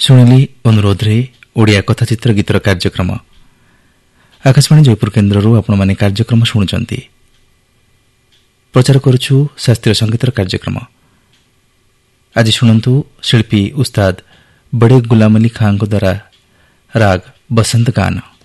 ଶୁଣିଲି ଅନୁରୋଧରେ ଓଡ଼ିଆ କଥାଚିତ୍ର ଗୀତର କାର୍ଯ୍ୟକ୍ରମ। ଆକାଶବାଣୀ ଜୟପୁର କେନ୍ଦ୍ରରୁ ଆପଣମାନେ କାର୍ଯ୍ୟକ୍ରମ ଶୁଣୁଛନ୍ତି। ପ୍ରଚାର କରୁଛୁ ଶାସ୍ତ୍ରୀୟ ସଙ୍ଗୀତର କାର୍ଯ୍ୟକ୍ରମ। ଆଜି ଶୁଣନ୍ତୁ ଶିଳ୍ପୀ ଉସ୍ତାଦ ବଡ଼େ ଗୁଲାମ ଅଲି ଖାଁଙ୍କ ଦ୍ୱାରା ରାଗ ବସନ୍ତ ଗାନ।